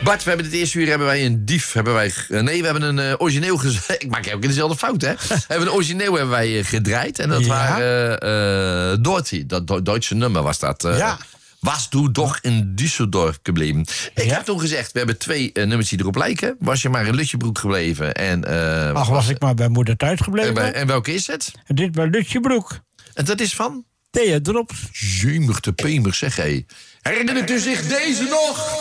Bart, we hebben dit eerste uur hebben wij een dief. Nee, we hebben een origineel ik maak ook dezelfde fout, hè? We hebben een origineel hebben wij gedraaid. En dat waren Dorothy. Dat Duitse nummer was dat. Was du doch in Düsseldorf gebleven. Ik heb toen gezegd, we hebben 2 nummers die erop lijken. Was je maar in Lutjebroek gebleven. En, was ik maar bij moeder thuis gebleven. En welke is het? En dit bij Lutjebroek. En dat is van? Thea Drops. Jemig de pemer, zeg hé. Herinnert u zich deze nog?